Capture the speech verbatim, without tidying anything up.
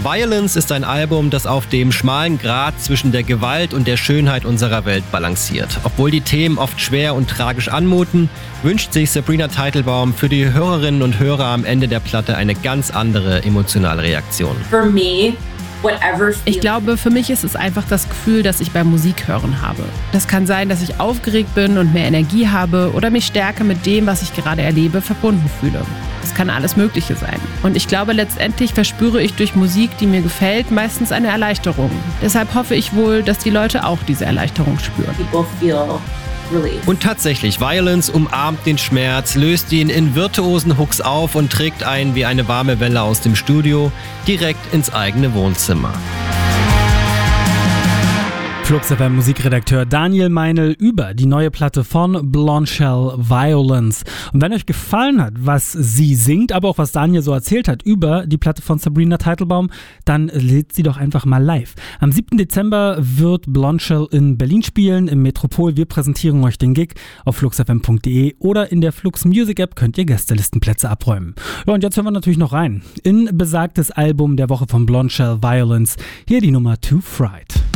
Violence ist ein Album, das auf dem schmalen Grat zwischen der Gewalt und der Schönheit unserer Welt balanciert. Obwohl die Themen oft schwer und tragisch anmuten, wünscht sich Sabrina Teitelbaum für die Hörerinnen und Hörer am Ende der Platte eine ganz andere emotionale Reaktion. For me, Ich glaube, für mich ist es einfach das Gefühl, das ich beim Musikhören habe. Das kann sein, dass ich aufgeregt bin und mehr Energie habe oder mich stärker mit dem, was ich gerade erlebe, verbunden fühle. Es kann alles Mögliche sein. Und ich glaube, letztendlich verspüre ich durch Musik, die mir gefällt, meistens eine Erleichterung. Deshalb hoffe ich wohl, dass die Leute auch diese Erleichterung spüren. people feel relief. Und tatsächlich, Violence umarmt den Schmerz, löst ihn in virtuosen Hooks auf und trägt einen wie eine warme Welle aus dem Studio direkt ins eigene Wohnzimmer. Flux F M Musikredakteur Daniel Meinl über die neue Platte von Blondshell, Violence. Und wenn euch gefallen hat, was sie singt, aber auch was Daniel so erzählt hat über die Platte von Sabrina Teitelbaum, dann lädt sie doch einfach mal live. Am siebten Dezember wird Blondshell in Berlin spielen, im Metropol. Wir präsentieren euch den Gig auf flux f m punkt d e oder in der Flux Music App könnt ihr Gästelistenplätze abräumen. Ja, und jetzt hören wir natürlich noch rein in besagtes Album der Woche von Blondshell, Violence. Hier die Nummer Too Fried.